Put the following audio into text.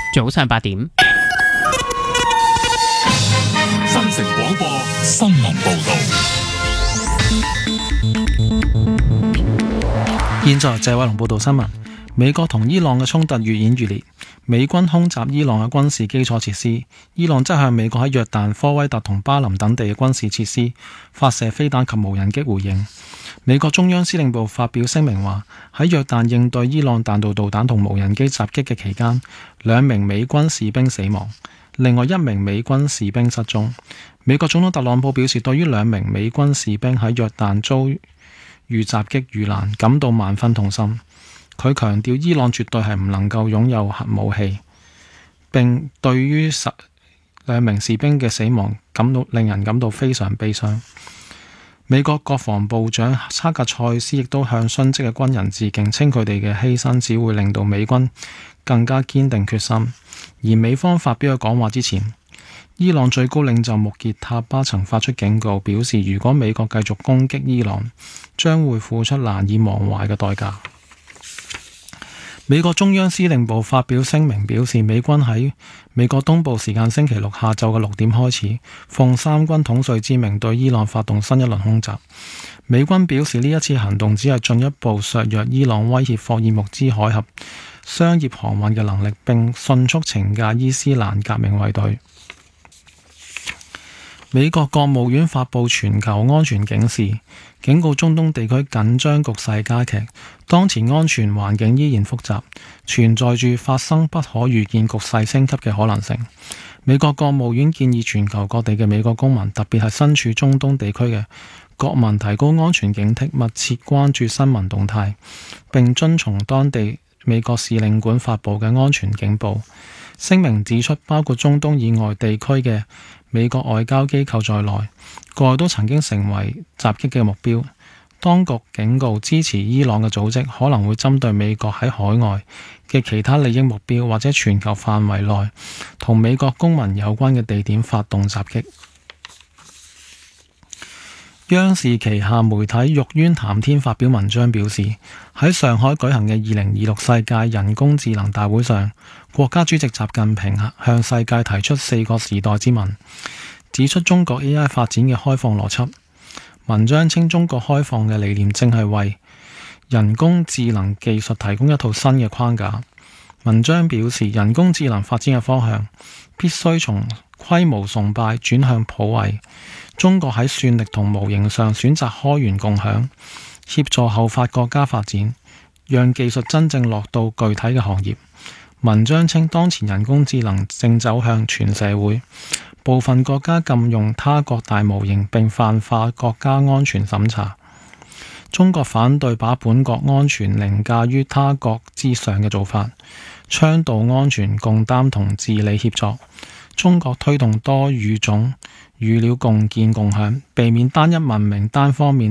早上8點， 新城廣播新聞報道。 現在謝偉龍報道新聞。美國同伊朗嘅衝突越演越烈，美軍空襲伊朗嘅軍事基礎設施，伊朗則向美國喺約旦、科威特同巴林等地嘅軍事設施發射飛彈及無人機回應。美國中央司令部發表聲明話，喺約旦應對伊朗彈道導彈同無人機襲擊嘅期間，2名美軍士兵死亡，另外1名美軍士兵失蹤。美國總統特朗普表示，對於2名美軍士兵喺約旦遭遇襲擊遇難感到萬分痛心。佢強調伊朗絕對係唔能夠擁有核武器，並對於2名士兵嘅死亡令人感到非常悲傷。美國國防部長哈格塞斯亦都向殉職嘅軍人致敬，稱佢哋嘅犧牲只會令到美軍更加堅定決心。而美方發表嘅講話之前，伊朗最高領袖穆傑塔巴曾發出警告，表示如果美國繼續攻擊伊朗，將會付出難以忘懷嘅代價。美國中央司令部發表聲明表示，美軍喺美國東部時間星期六下晝嘅6點開始，奉三軍統帥之名對伊朗發動新一輪空襲。美軍表示呢一次行動只係進一步削弱伊朗威脅霍爾木茲海峽商業航運嘅能力，並迅速懲戒伊斯蘭革命衛隊。美國國務院發布全球安全警示，警告中東地區緊張局勢加劇，當前安全環境依然複雜，存在住發生不可預見局勢升級嘅可能性。美國國務院建議全球各地嘅美國公民，特別係身處中東地區嘅國民，提高安全警惕，密切關注新聞動態，並遵從當地美國使領館發布嘅安全警報。聲明指出，包括中東以外地區嘅美國外交機構在內，過去都曾經成為襲擊嘅目標。當局警告，支持伊朗嘅組織可能會針對美國喺海外嘅其他利益目標，或者全球範圍內同美國公民有關嘅地點發動襲擊。央視旗下媒體玉淵談天發表文章表示，喺上海舉行嘅2026世界人工智能大會上，國家主席習近平向世界提出4個時代之問，指出中國 AI 發展嘅開放邏輯。文章稱，中國開放嘅理念正係為人工智能技術提供一套新嘅框架。文章表示，人工智能發展嘅方向必須從規模崇拜轉向普惠。中國喺算力同模型上選擇開源共享，協助後發國家發展，讓技術真正落到具體嘅行業。文章稱，當前人工智能正走向全社會，部分國家禁用他國大模型並泛化國家安全審查。中國反對把本國安全凌駕於他國之上嘅做法，倡導安全共擔同治理協作。中國推動多語種語料共建共享，避免單一文明單方面